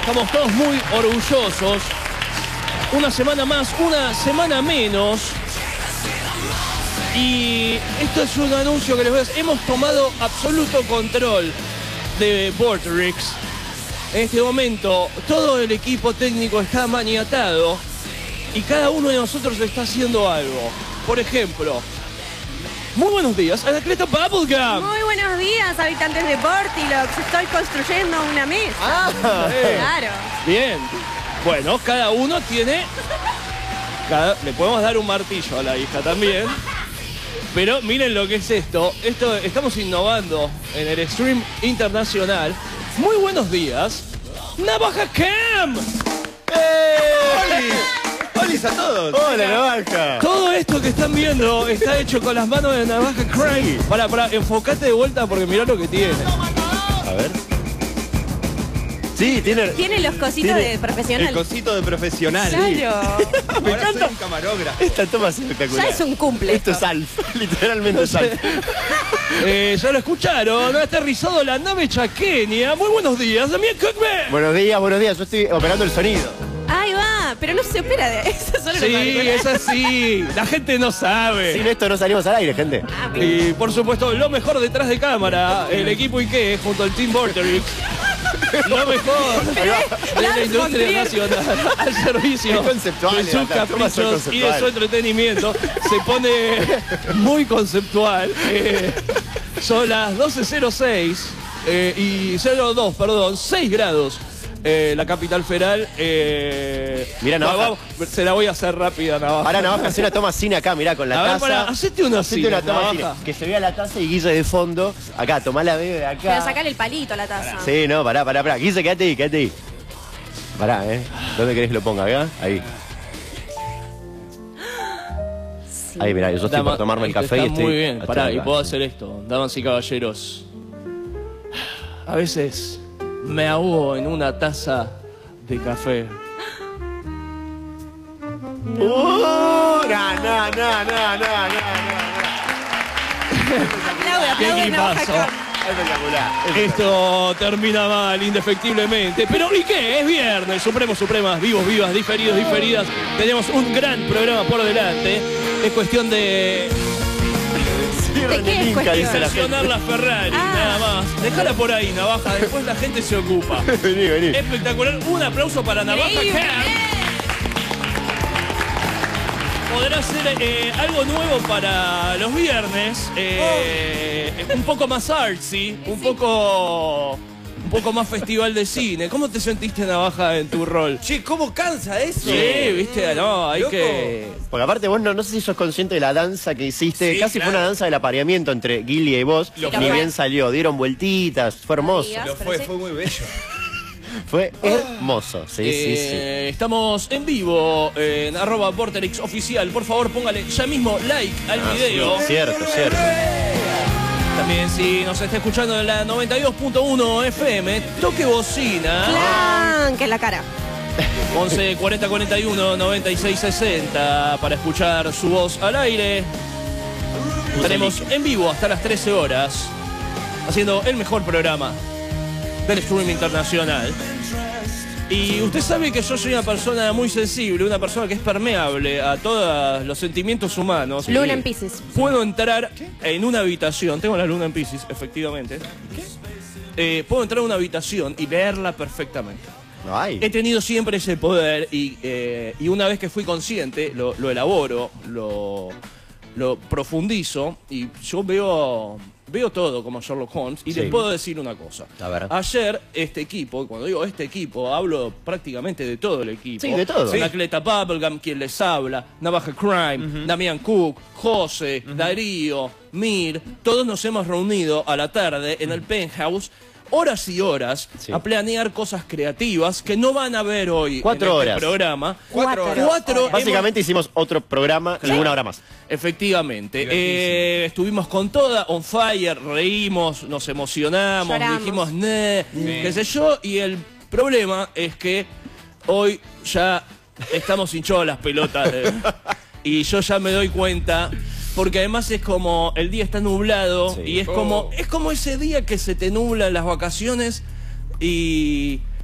Estamos todos muy orgullosos. Una semana más, una semana menos. Y esto es un anuncio que les voy a hacer. Hemos tomado absoluto control de Vorterix. En este momento, todo el equipo técnico está maniatado y cada uno de nosotros está haciendo algo. Por ejemplo, muy buenos días, Anacleto Bubblegum. Muy buenos días, habitantes de Portilox. Estoy construyendo una mesa. Claro. Bien. Bueno, cada uno tiene... Le podemos dar un martillo a la hija también. Pero miren lo que es esto. Estamos innovando en el stream internacional. Muy buenos días, Navaja Cam. ¡Hola a todos! ¡Hola, Navaja! Todo esto que están viendo está hecho con las manos de Navaja Crime. Para, enfocate de vuelta porque mirá lo que tiene. A ver. Sí, tiene... Tiene los cositos de profesional. El cosito de profesional. Claro. Me Ahora encanta. soy un camarógrafo. Esta toma es espectacular. Ya es un cumple. Esto es Alf, literalmente es Alf. Ya lo escucharon, ha aterrizado la nave chaqueña. Muy buenos días, Damián Cookman. Buenos días. Yo estoy operando el sonido. Ahí va, pero no se opera de eso. Solo Sí, lo es así. La gente no sabe. Sin esto no salimos al aire, gente. Y por supuesto, lo mejor detrás de cámara, el equipo IKEA junto al Team Vorterix. Lo mejor de la industria nacional al servicio Es conceptual, de sus la toma son caprichos y de su conceptual. entretenimiento. Se pone muy conceptual. Son las 12:06 y 02, perdón, 6 grados. La capital federal. Mirá, Navaja. Se la voy a hacer rápida, Navaja. Ahora Navaja hace una toma cine acá, mirá, con la A ver, taza. pará, hacete una toma cine. cine. Que se vea la taza y Guille de fondo. Acá, tomá la bebé de acá. Pero sacarle el palito a la taza. Sí, no, pará. Guille, quédate ahí. Pará, ¿Dónde querés que lo ponga? Acá, ahí. Sí. Ahí, mirá, yo estoy por tomarme el café y está estoy... muy bien, pará, y acá. puedo hacer esto, damas y caballeros. A veces me ahogo en una taza de café. No. Aplaude, Navaja equipazo. Cam. Espectacular. Esto termina mal, indefectiblemente. Pero ¿y qué? Es viernes, Supremas, vivos, vivas, diferidos, diferidas. Tenemos un gran programa por delante. Es cuestión de ¿De qué es cuestión? Dice la mencionar gente. la Ferrari, Ah. nada más. Déjala por ahí, Navaja, después la gente se ocupa. Vení. Espectacular, un aplauso para Navaja Increíble. Cam. Podrá ser algo nuevo para los viernes, un poco más artsy, un poco más festival de cine. ¿Cómo te sentiste, Navaja, en tu rol? Che, ¿cómo cansa eso? Sí, viste, no, hay Loco. que... Porque aparte vos no sé si sos consciente de la danza que hiciste. Sí, Casi claro. fue una danza del apareamiento entre Guille y vos. Lo Ni fue. bien salió, dieron vueltitas, fue hermoso. Digas. Lo Pero sí. fue muy bello. Fue hermoso, sí. Estamos en vivo en @Vorterix oficial. Por favor, póngale ya mismo like al video. Cierto. También si nos está escuchando en la 92.1 FM, toque bocina. Clan, que en la cara. 11 40 41 96 60 para escuchar su voz al aire. Estaremos en vivo hasta las 13 horas haciendo el mejor programa del streaming internacional. Y usted sabe que yo soy una persona muy sensible, una persona que es permeable a todos los sentimientos humanos. Luna Y en Piscis. puedo entrar en una habitación, tengo la luna en Piscis, efectivamente. Puedo entrar a una habitación y leerla perfectamente. Ay. He tenido siempre ese poder y una vez que fui consciente, lo elaboro, lo profundizo y yo veo todo como Sherlock Holmes y Sí. les puedo decir una cosa. A ver. Ayer este equipo, y cuando digo este equipo, hablo prácticamente de todo el equipo. Sí, de todo. Sí. Anacleta Bubblegum, quien les habla, Navaja Crime, Damián Cook, José, Darío, Mir, todos nos hemos reunido a la tarde en el Penthouse, horas y horas, Sí. a planear cosas creativas que no van a ver hoy 4 en horas. este programa. 4 horas. 4 horas. Básicamente hicimos otro programa y una hora más. Efectivamente. Divertísimo. Estuvimos con toda, on fire, reímos, nos emocionamos, Lloramos. dijimos, qué sé yo, y el problema es que hoy ya estamos hinchados las pelotas. Y yo ya me doy cuenta, porque además es como, el día está nublado, Sí. y es como ese día que se te nublan las vacaciones y